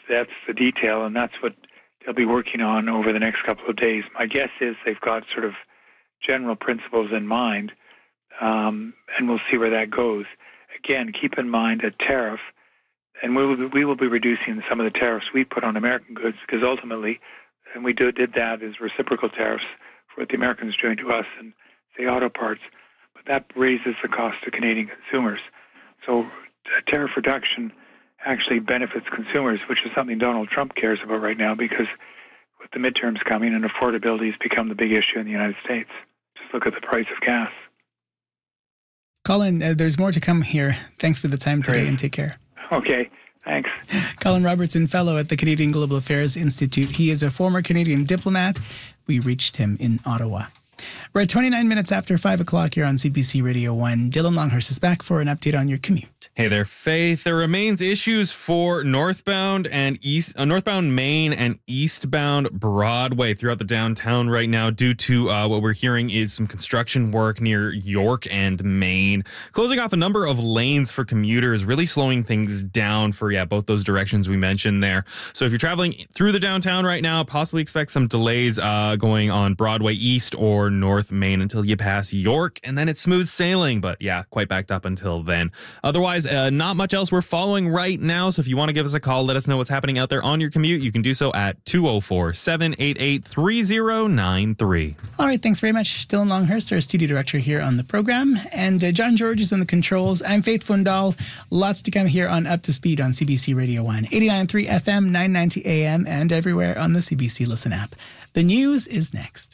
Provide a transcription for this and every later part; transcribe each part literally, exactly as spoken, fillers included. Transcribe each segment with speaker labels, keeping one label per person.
Speaker 1: that's the detail, and that's what they'll be working on over the next couple of days. My guess is they've got sort of general principles in mind, um, and we'll see where that goes. Again, keep in mind a tariff, and we will be, we will be reducing some of the tariffs we put on American goods, because ultimately, and we do, did that as reciprocal tariffs for what the Americans are doing to us and, say, auto parts, but that raises the cost to Canadian consumers. So a tariff reduction actually benefits consumers, which is something Donald Trump cares about right now, because with the midterms coming and affordability has become the big issue in the United States. Just look at the price of gas.
Speaker 2: Colin, uh, there's more to come here. Thanks for the time today.
Speaker 1: Great.
Speaker 2: And take care.
Speaker 1: Okay, thanks.
Speaker 2: Colin Robertson, Fellow at the Canadian Global Affairs Institute. He is a former Canadian diplomat. We reached him in Ottawa. We're at twenty-nine minutes after five o'clock here on C B C Radio one. Dylan Longhurst is back for an update on your commute.
Speaker 3: Hey there, Faith. There remains issues for northbound and east, uh, northbound Main and eastbound Broadway throughout the downtown right now due to uh, what we're hearing is some construction work near York and Main, closing off a number of lanes for commuters, really slowing things down for, yeah, both those directions we mentioned there. So if you're traveling through the downtown right now, possibly expect some delays uh, going on Broadway East or North Main until you pass York, and then it's smooth sailing, but yeah, quite backed up until then. Otherwise, uh, not much else we're following right now, so if you want to give us a call, let us know what's happening out there on your commute, you can do so at two oh four, seven eight eight, three oh nine three.
Speaker 2: All right, thanks very much, Dylan Longhurst, our studio director here on the program, and uh, John George is on the controls. I'm Faith Fundal. Lots to come here on Up to Speed on C B C Radio one, eighty-nine point three F M, nine ninety A M, and everywhere on the C B C Listen app. The news is next.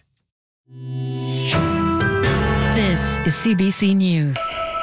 Speaker 4: This is C B C News.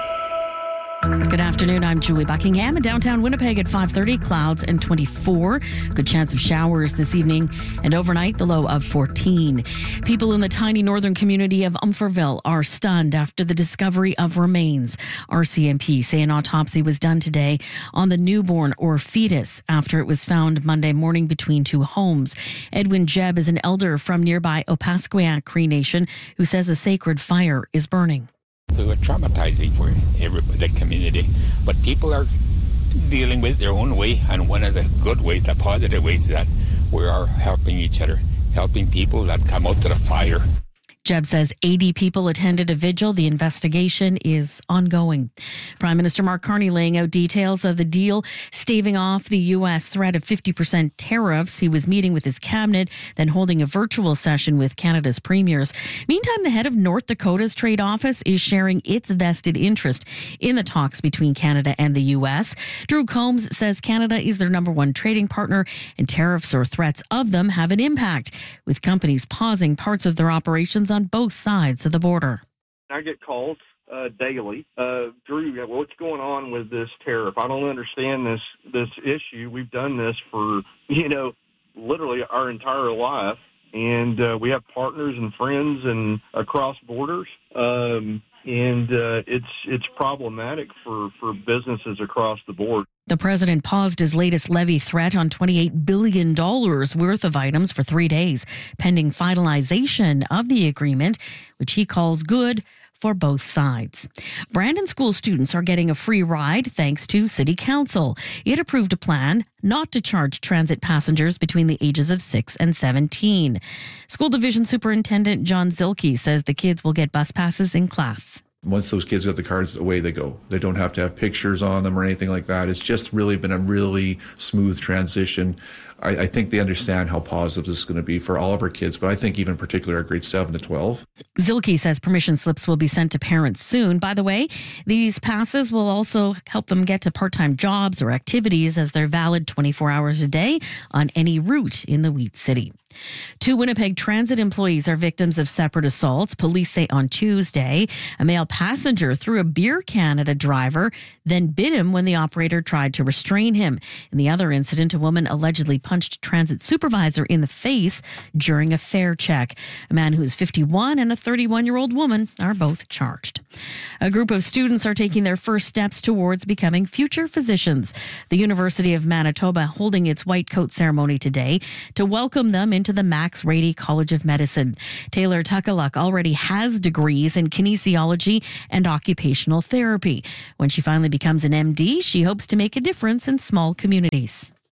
Speaker 4: Good afternoon, I'm Julie Buckingham. In downtown Winnipeg at five thirty, clouds and twenty-four. Good chance of showers this evening, and overnight the low of fourteen. People in the tiny northern community of Umferville are stunned after the discovery of remains. R C M P say an autopsy was done today on the newborn or fetus after it was found Monday morning between two homes. Edwin Jebb is an elder from nearby Opaskwayak Cree Nation who says a sacred fire is burning.
Speaker 5: So it's traumatizing for everybody, the community. But people are dealing with it their own way, and one of the good ways, the positive ways, is that we are helping each other, helping people that come out to the fire.
Speaker 4: Jebb says eighty people attended a vigil. The investigation is ongoing. Prime Minister Mark Carney laying out details of the deal staving off the U S threat of fifty percent tariffs. He was meeting with his cabinet, then holding a virtual session with Canada's premiers. Meantime, the head of North Dakota's trade office is sharing its vested interest in the talks between Canada and the U S. Drew Combs says Canada is their number one trading partner, and tariffs or threats of them have an impact, with companies pausing parts of their operations on both sides of the border.
Speaker 6: I get calls uh, daily. Uh, Drew, what's going on with this tariff? I don't understand this this issue. We've done this for, you know, literally our entire life, and uh, we have partners and friends and across borders, um, and uh, it's it's problematic for, for businesses across the board.
Speaker 4: The president paused his latest levy threat on twenty-eight billion dollars worth of items for three days, pending finalization of the agreement, which he calls good for both sides. Brandon School students are getting a free ride thanks to City Council. It approved a plan not to charge transit passengers between the ages of six and seventeen. School Division Superintendent John Zilke says the kids will get bus passes in class.
Speaker 7: Once those kids got the cards, away they go. They don't have to have pictures on them or anything like that. It's just really been a really smooth transition. I, I think they understand how positive this is going to be for all of our kids, but I think even particularly our grades seven to twelve.
Speaker 4: Zilke says permission slips will be sent to parents soon. By the way, these passes will also help them get to part-time jobs or activities, as they're valid twenty-four hours a day on any route in the Wheat City. Two Winnipeg Transit employees are victims of separate assaults. Police say on Tuesday, a male passenger threw a beer can at a driver, then bit him when the operator tried to restrain him. In the other incident, a woman allegedly punched a transit supervisor in the face during a fare check. A man who is fifty-one and a thirty-one-year-old woman are both charged. A group of students are taking their first steps towards becoming future physicians. The University of Manitoba holding its white coat ceremony today to welcome them into the Max Rady College of Medicine. Taylor Tuckaluk already has degrees in kinesiology and occupational therapy. When she finally becomes an M D, she hopes to make a difference in small communities.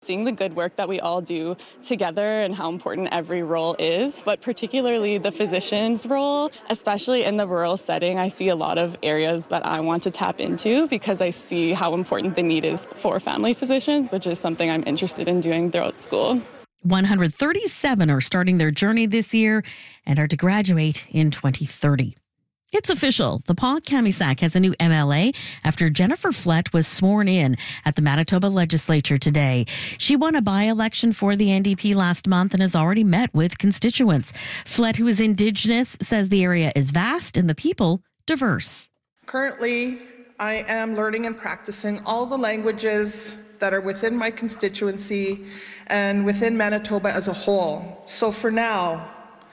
Speaker 8: Seeing the good work that we all do together and how important every role is, but particularly the physician's role, especially in the rural setting, I see a lot of areas that I want to tap into because I see how important the need is for family physicians, which is something I'm interested in doing throughout school.
Speaker 4: one hundred thirty-seven are starting their journey this year and are to graduate in twenty thirty. It's official. The Pas Kamisak has a new M L A after Jennifer Flett was sworn in at the Manitoba legislature today. She won a by-election for the N D P last month and has already met with constituents. Flett, who is Indigenous, says the area is vast and the people diverse.
Speaker 9: Currently, I am learning and practicing all the languages that are within my constituency and within Manitoba as a whole. So for now,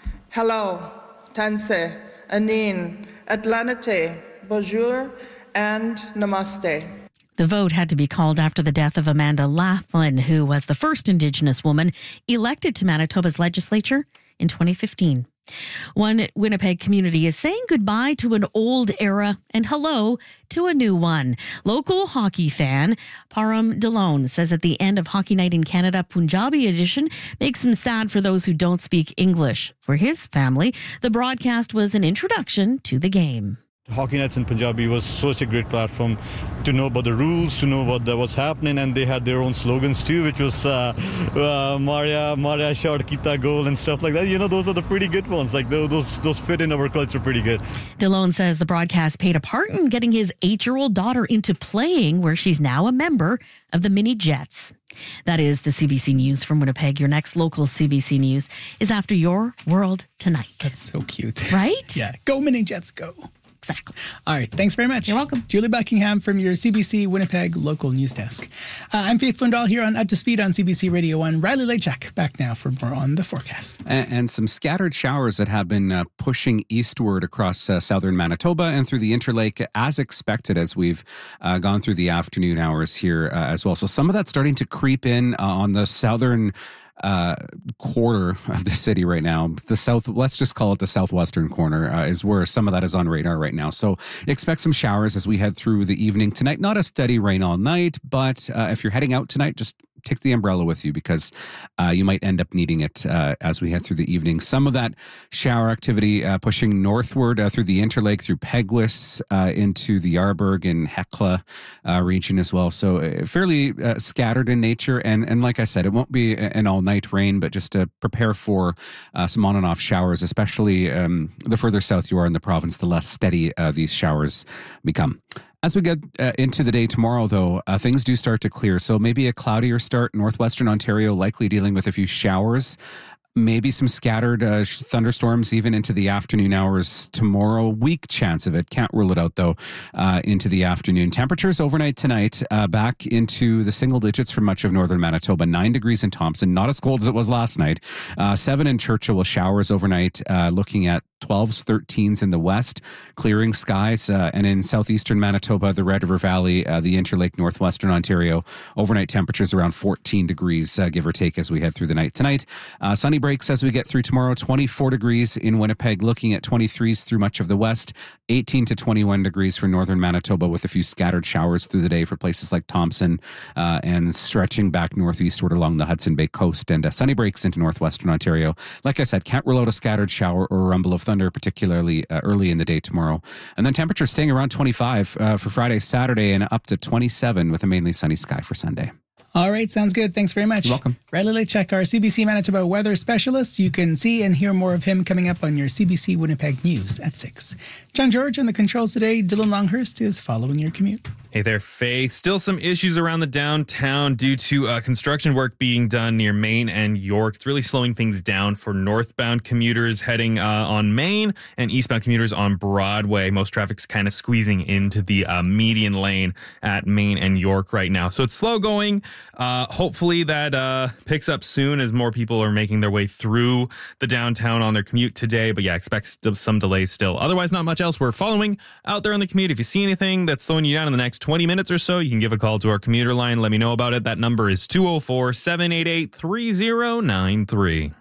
Speaker 9: hello, Tanse, Anin, Atlanate, Bonjour, and Namaste.
Speaker 4: The vote had to be called after the death of Amanda Laughlin, who was the first Indigenous woman elected to Manitoba's legislature in twenty fifteen. One Winnipeg community is saying goodbye to an old era and hello to a new one. Local hockey fan Param Delone says at the end of Hockey Night in Canada Punjabi edition makes him sad for those who don't speak English. For his family, the broadcast was an introduction to the game.
Speaker 10: Hockey Nights in Punjabi was such a great platform to know about the rules, to know about the, what's happening, and they had their own slogans too, which was uh, uh, Maria, Maria shot kita goal and stuff like that. You know, those are the pretty good ones. Like those, those fit in our culture pretty good.
Speaker 4: Delone says the broadcast played a part in getting his eight-year-old daughter into playing, where she's now a member of the Mini Jets. That is the C B C News from Winnipeg. Your next local C B C News is after Your World Tonight.
Speaker 2: That's so cute.
Speaker 4: Right?
Speaker 2: Yeah. Go Mini Jets, go.
Speaker 4: Exactly.
Speaker 2: All right. Thanks very much.
Speaker 4: You're welcome.
Speaker 2: Julie Buckingham from your C B C Winnipeg local news desk. Uh, I'm Faith Fundal here on Up to Speed on C B C Radio one. Riley Lechak back now for more on the forecast.
Speaker 11: And, and some scattered showers that have been uh, pushing eastward across uh, southern Manitoba and through the Interlake as expected as we've uh, gone through the afternoon hours here uh, as well. So some of that's starting to creep in uh, on the southern Uh, quarter of the city right now. The south, let's just call it the southwestern corner, uh, is where some of that is on radar right now. So expect some showers as we head through the evening tonight. Not a steady rain all night, but uh, if you're heading out tonight, just take the umbrella with you because uh, you might end up needing it uh, as we head through the evening. Some of that shower activity uh, pushing northward uh, through the Interlake, through Peguis, uh, into the Yarburg and Hecla uh, region as well. So uh, fairly uh, scattered in nature. And, and like I said, it won't be an all-night rain, but just to prepare for uh, some on and off showers, especially um, the further south you are in the province, the less steady uh, these showers become. As we get uh, into the day tomorrow, though, uh, things do start to clear. So maybe a cloudier start. Northwestern Ontario likely dealing with a few showers. Maybe some scattered uh, thunderstorms even into the afternoon hours tomorrow. Weak chance of it. Can't rule it out, though, uh, into the afternoon. Temperatures overnight tonight uh, back into the single digits for much of northern Manitoba. Nine degrees in Thompson. Not as cold as it was last night. Uh, seven in Churchill with showers overnight. Uh, looking at twelves, thirteens in the west, clearing skies, uh, and in southeastern Manitoba, the Red River Valley, uh, the Interlake, northwestern Ontario, overnight temperatures around fourteen degrees, uh, give or take, as we head through the night tonight. Uh, sunny breaks as we get through tomorrow, twenty-four degrees in Winnipeg, looking at twenty-threes through much of the west, eighteen to twenty-one degrees for northern Manitoba with a few scattered showers through the day for places like Thompson uh, and stretching back northeastward along the Hudson Bay coast, and uh, sunny breaks into northwestern Ontario. Like I said, can't rule out a scattered shower or a rumble of thunder, particularly uh, early in the day tomorrow. And then temperatures staying around twenty-five uh, for Friday, Saturday, and up to twenty-seven with a mainly sunny sky for Sunday.
Speaker 2: All right, sounds good. Thanks very much.
Speaker 11: You're welcome.
Speaker 2: Riley Lechak, our C B C Manitoba weather specialist. You can see and hear more of him coming up on your C B C Winnipeg News at six. John George on the controls today. Dylan Longhurst is following your commute.
Speaker 3: Hey there, Faith. Still some issues around the downtown due to uh, construction work being done near Main and York. It's really slowing things down for northbound commuters heading uh, on Main and eastbound commuters on Broadway. Most traffic's kind of squeezing into the uh, median lane at Main and York right now. So it's slow going. Uh, hopefully that uh, picks up soon as more people are making their way through the downtown on their commute today. But yeah, expect some delays still. Otherwise, not much else we're following out there on the commute. If you see anything that's slowing you down in the next twenty minutes or so, you can give a call to our commuter line. Let me know about it. That number is two oh four, seven eight eight, three oh nine three.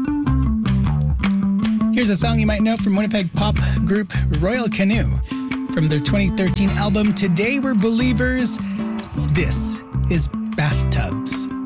Speaker 2: Here's a song you might know from Winnipeg pop group Royal Canoe. from their twenty thirteen album Today We're Believers. This is Bathtubs.